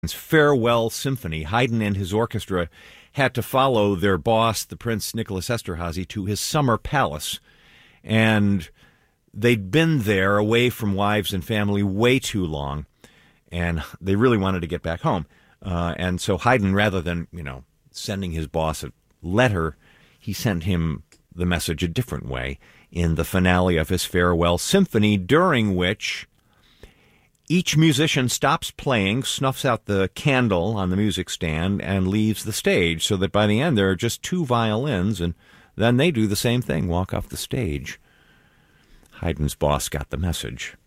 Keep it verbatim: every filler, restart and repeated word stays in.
Farewell Symphony. Haydn and his orchestra had to follow their boss, the Prince Nicholas Esterhazy, to his summer palace. And they'd been there away from wives and family way too long, and they really wanted to get back home. Uh, and so Haydn, rather than, you know, sending his boss a letter, he sent him the message a different way in the finale of his Farewell Symphony, during which each musician stops playing, snuffs out the candle on the music stand, and leaves the stage, so that by the end there are just two violins, and then they do the same thing, walk off the stage. Haydn's boss got the message.